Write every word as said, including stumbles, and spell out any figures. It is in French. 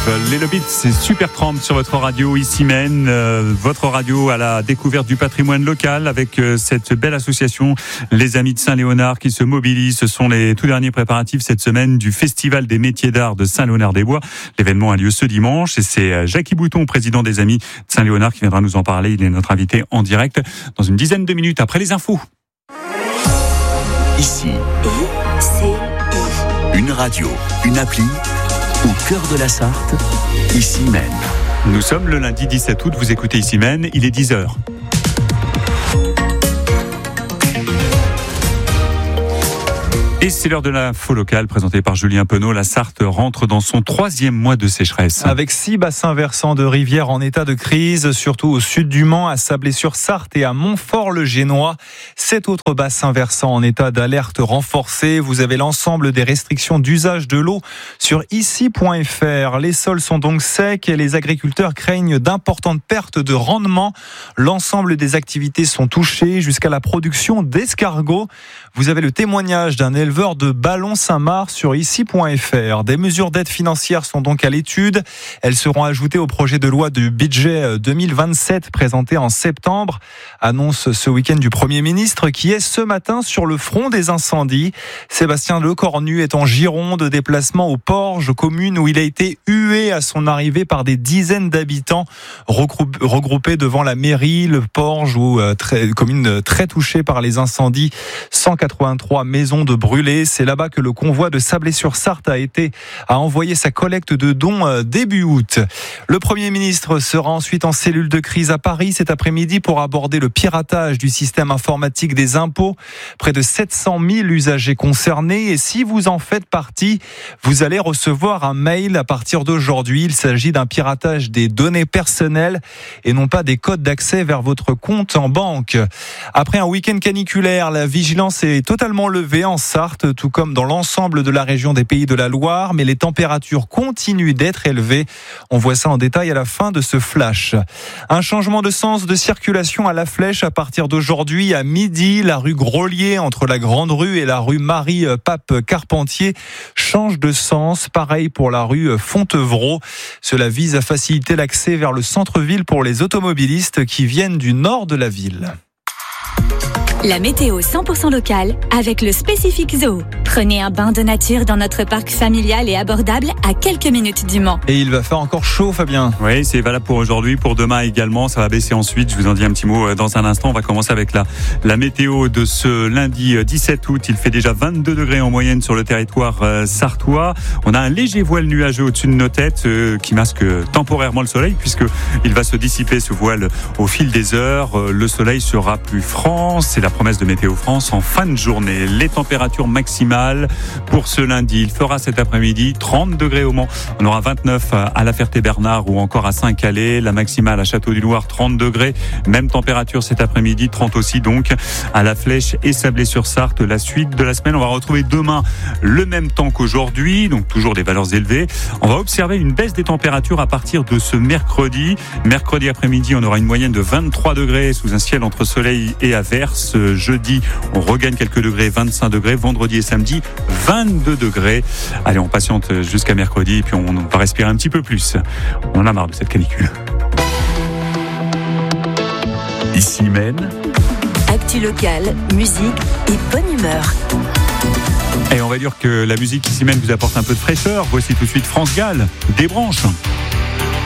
Les Lobits, c'est Super Tramp sur votre radio ici Maine, euh, votre radio à la découverte du patrimoine local avec euh, cette belle association Les Amis de Saint-Léonard qui se mobilisent. Ce sont les tout derniers préparatifs cette semaine du Festival des métiers d'art de Saint-Léonard-des-Bois. L'événement a lieu ce dimanche et c'est Jackie Bouton, président des Amis de Saint-Léonard, qui viendra nous en parler. Il est notre invité en direct dans une dizaine de minutes après les infos. Ici, I C I. Une radio, une appli, au cœur de la Sarthe, ici Maine. Nous sommes le lundi dix-sept août, vous écoutez ici Maine, il est dix heures. Et c'est l'heure de l'info locale présentée par Julien Penaud. La Sarthe rentre dans son troisième mois de sécheresse. Avec six bassins versants de rivières en état de crise, surtout au sud du Mans, à Sablé-sur-Sarthe et à Montfort-le-Génois. Sept autres bassins versants en état d'alerte renforcée. Vous avez l'ensemble des restrictions d'usage de l'eau sur ici point f r. Les sols sont donc secs et les agriculteurs craignent d'importantes pertes de rendement. L'ensemble des activités sont touchées jusqu'à la production d'escargots. Vous avez le témoignage d'un éleveur de Ballon-Saint-Marc sur ici point f r. Des mesures d'aide financière sont donc à l'étude. Elles seront ajoutées au projet de loi du budget deux mille vingt-sept présenté en septembre. Annonce ce week-end du Premier ministre qui est ce matin sur le front des incendies. Sébastien Lecornu est en Gironde, déplacement au Porge, commune où il a été hué à son arrivée par des dizaines d'habitants regroupés devant la mairie. Le Porge, où, euh, très, commune très touchée par les incendies, cent quatre-vingt-trois maisons de brûlées. C'est là-bas que le convoi de Sablé-sur-Sarthe a été a envoyé sa collecte de dons début août. Le Premier ministre sera ensuite en cellule de crise à Paris cet après-midi pour aborder le piratage du système informatique des impôts. Près de sept cent mille usagers concernés et si vous en faites partie, vous allez recevoir un mail à partir d'aujourd'hui. Il s'agit d'un piratage des données personnelles et non pas des codes d'accès vers votre compte en banque. Après un week-end caniculaire, la vigilance est totalement levée en Sarthe, tout comme dans l'ensemble de la région des Pays de la Loire, mais les températures continuent d'être élevées. On voit ça en détail à la fin de ce flash. Un changement de sens de circulation à la Flèche à partir d'aujourd'hui à midi. La rue Grolier entre la Grande Rue et la rue Marie-Pape-Carpentier change de sens. Pareil pour la rue Fontevraud. Cela vise à faciliter l'accès vers le centre-ville pour les automobilistes qui viennent du nord de la ville. La météo cent pour cent locale avec le Spécifique Zoo. Prenez un bain de nature dans notre parc familial et abordable à quelques minutes du Mans. Et il va faire encore chaud, Fabien. Oui, c'est valable pour aujourd'hui, pour demain également. Ça va baisser ensuite. Je vous en dis un petit mot dans un instant. On va commencer avec la, la météo de ce lundi dix-sept août. Il fait déjà vingt-deux degrés en moyenne sur le territoire euh, sartois. On a un léger voile nuageux au-dessus de nos têtes euh, qui masque temporairement le soleil puisque il va se dissiper ce voile au fil des heures. Euh, le soleil sera plus franc. C'est la promesse de Météo France en fin de journée. Les températures maximales pour ce lundi. Il fera cet après-midi trente degrés au Mans. On aura vingt-neuf à La Ferté-Bernard ou encore à Saint-Calais. La maximale à Château-du-Loir, trente degrés. Même température cet après-midi, trente aussi donc à La Flèche et Sablé-sur-Sarthe. La suite de la semaine, on va retrouver demain le même temps qu'aujourd'hui, donc toujours des valeurs élevées. On va observer une baisse des températures à partir de ce mercredi. Mercredi après-midi, on aura une moyenne de vingt-trois degrés sous un ciel entre soleil et averse. Jeudi, on regagne quelques degrés, vingt-cinq degrés. Vendredi et samedi, vingt-deux degrés. Allez, on patiente jusqu'à mercredi et puis on va respirer un petit peu plus. On en a marre de cette canicule. Ici Maine. Actu locale, musique et bonne humeur. Et on va dire que la musique ici même vous apporte un peu de fraîcheur. Voici tout de suite France Gall, des branches.